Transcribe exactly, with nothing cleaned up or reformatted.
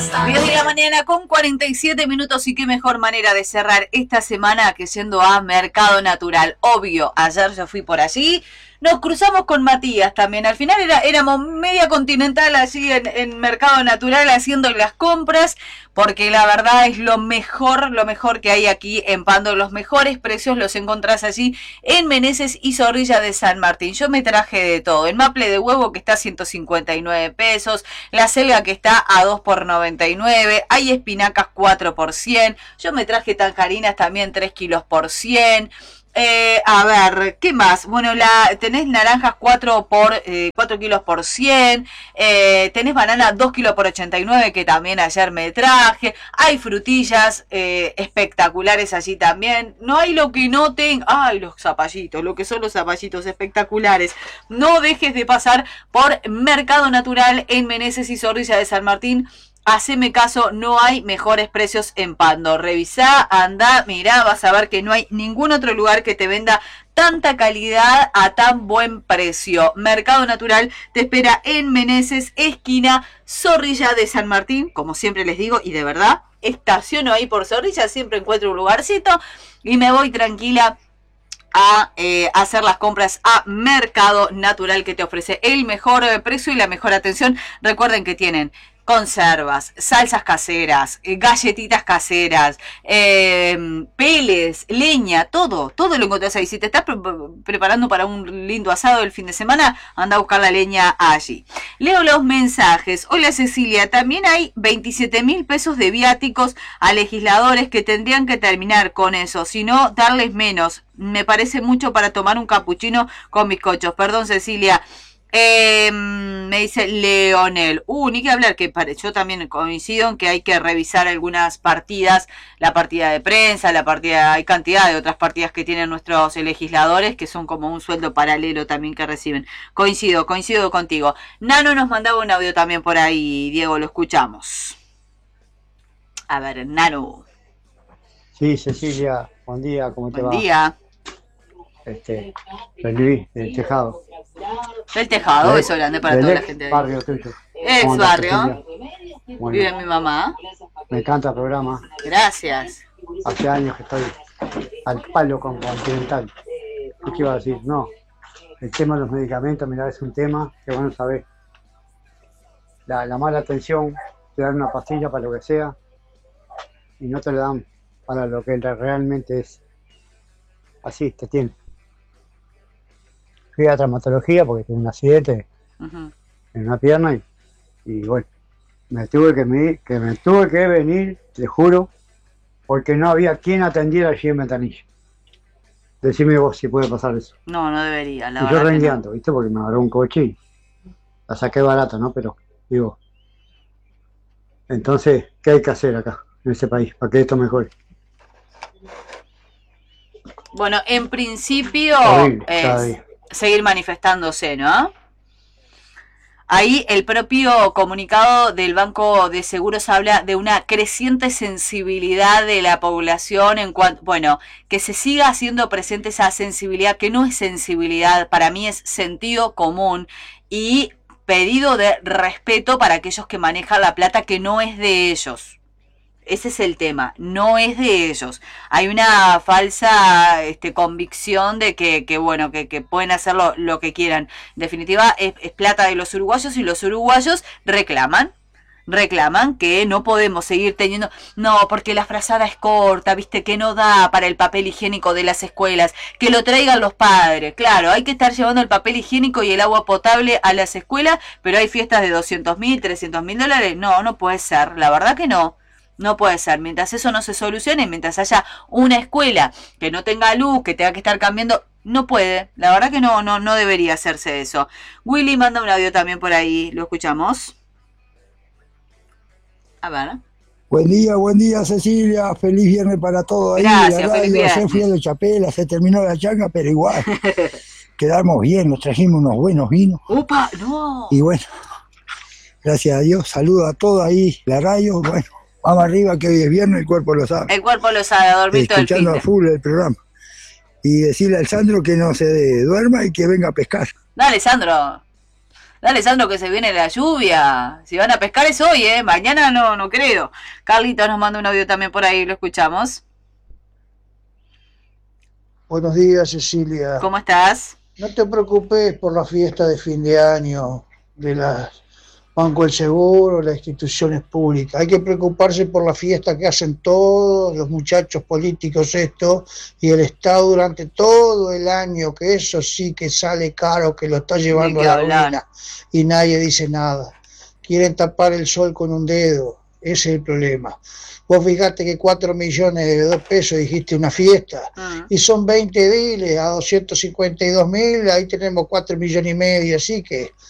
diez de la mañana con cuarenta y siete minutos y qué mejor manera de cerrar esta semana que yendo a Mercado Natural. Obvio, ayer yo fui por allí, nos cruzamos con Matías también, al final era, éramos media continental allí en, en Mercado Natural haciendo las compras, porque la verdad es lo mejor, lo mejor que hay aquí en Pando, los mejores precios los encontrás allí en Meneses y Zorrilla de San Martín. Yo me traje de todo, el maple de huevo que está a ciento cincuenta y nueve pesos, la selga que está a dos por noventa y nueve, hay espinacas cuatro por cien, yo me traje tangerinas también tres kilos por cien. Eh, a ver, ¿qué más? Bueno, la tenés naranjas cuatro por eh, cuatro kilos por cien, eh, tenés banana dos kilos por ochenta y nueve que también ayer me traje, hay frutillas eh, espectaculares allí también, no hay lo que no tenga, ay los zapallitos, lo que son los zapallitos espectaculares, no dejes de pasar por Mercado Natural en Meneses y Zorrilla de San Martín. Haceme caso, no hay mejores precios en Pando. Revisá, andá, mirá, vas a ver que no hay ningún otro lugar que te venda tanta calidad a tan buen precio. Mercado Natural te espera en Meneses, esquina Zorrilla de San Martín, como siempre les digo, y de verdad, estaciono ahí por Zorrilla, siempre encuentro un lugarcito y me voy tranquila a eh, hacer las compras a Mercado Natural, que te ofrece el mejor eh, precio y la mejor atención. Recuerden que tienen conservas, salsas caseras, eh, galletitas caseras, eh, peles, leña, todo, todo lo encontrás ahí. Si te estás pre preparando para un lindo asado el fin de semana, anda a buscar la leña allí. Leo los mensajes. Hola Cecilia, también hay veintisiete mil pesos de viáticos a legisladores que tendrían que terminar con eso, si no darles menos. Me parece mucho para tomar un capuchino con bizcochos. Perdón Cecilia. Eh, me dice Leonel, uh, ni que hablar, que yo también coincido en que hay que revisar algunas partidas, la partida de prensa, la partida, hay cantidad de otras partidas que tienen nuestros legisladores que son como un sueldo paralelo también que reciben. Coincido, coincido contigo. Nano nos mandaba un audio también por ahí, Diego, lo escuchamos. A ver, Nano. Sí, Cecilia, buen día, ¿cómo te va? Buen día. Este, Luis, del Tejado. Del Tejado, beso grande para toda la gente de ahí. Barrio tuyo. Ex barrio. Bueno, Vive mi mamá. me encanta el programa. Gracias. Hace años que estoy al palo con Continental. ¿Qué iba a decir? No. El tema de los medicamentos, mirá, es un tema que bueno saber. La, la mala atención, te dan una pastilla para lo que sea y no te la dan para lo que realmente es. Así te tiene. Fui a traumatología porque tuve un accidente uh-huh. en una pierna y, y bueno, me tuve que, me, que me tuve que venir, te juro, porque no había quien atendiera allí en Ventanilla. Decime vos si puede pasar eso. No, no debería, la y verdad. Yo rengueando, no. ¿viste? Porque me agarró un coche y la saqué barata, ¿no? Pero, digo, entonces, ¿qué hay que hacer acá, en ese país, para que esto mejore? Bueno, en principio Horrible, es seguir manifestándose, ¿no? Ahí el propio comunicado del Banco de Seguros habla de una creciente sensibilidad de la población en cuanto, bueno, que se siga haciendo presente esa sensibilidad, que no es sensibilidad, para mí es sentido común y pedido de respeto para aquellos que manejan la plata que no es de ellos. Ese es el tema, no es de ellos. Hay una falsa este, convicción de que, que bueno, que, que pueden hacer lo, lo que quieran. En definitiva, es, es plata de los uruguayos y los uruguayos reclaman, reclaman que no podemos seguir teniendo, no, porque la frazada es corta, viste, que no da para el papel higiénico de las escuelas, que lo traigan los padres. Claro, hay que estar llevando el papel higiénico y el agua potable a las escuelas, pero hay fiestas de doscientos mil, trescientos mil dólares. No, no puede ser, la verdad que no. No puede ser, mientras eso no se solucione, mientras haya una escuela que no tenga luz, que tenga que estar cambiando, no puede, la verdad que no, no, no debería hacerse eso. Willy manda un audio también por ahí, lo escuchamos. A ver. Buen día, buen día Cecilia, feliz viernes para todos ahí. Gracias, la feliz viernes. Ayer fui a la Chapela, se terminó la changa, pero igual, quedamos bien, nos trajimos unos buenos vinos. ¡Upa! ¡No! Y bueno, gracias a Dios, saludo a todos ahí, la radio, bueno. Vamos arriba que hoy es viernes, el cuerpo lo sabe. El cuerpo lo sabe, a dormir todo el fin. Escuchando a full el programa. Y decirle al Sandro que no se duerma y que venga a pescar. Dale, Sandro. Dale, Sandro, que se viene la lluvia. Si van a pescar es hoy, ¿eh? Mañana no, no creo. Carlito nos manda un audio también por ahí, lo escuchamos. Buenos días, Cecilia. ¿Cómo estás? No te preocupes por la fiesta de fin de año de las Banco del Seguro, las instituciones públicas. Hay que preocuparse por la fiesta que hacen todos los muchachos políticos esto y el Estado durante todo el año, que eso sí que sale caro, que lo está llevando a la ruina y nadie dice nada. Quieren tapar el sol con un dedo, ese es el problema. Vos fijate que cuatro millones de dos pesos dijiste una fiesta, uh-huh. y son veinte diles a doscientos cincuenta y dos mil, ahí tenemos cuatro millones y medio, así que